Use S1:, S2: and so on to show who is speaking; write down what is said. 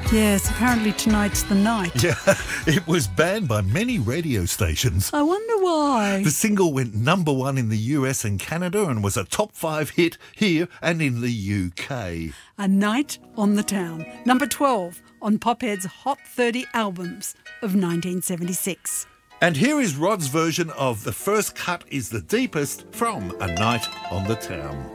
S1: Yes, apparently tonight's the night.
S2: Yeah, it was banned by many radio stations.
S1: I wonder why.
S2: The single went number 1 in the US and Canada and was a top 5 hit here and in the UK.
S1: A Night on the Town, number 12 on Pophead's Hot 30 albums of 1976.
S2: And here is Rod's version of The First Cut is the Deepest from A Night on the Town.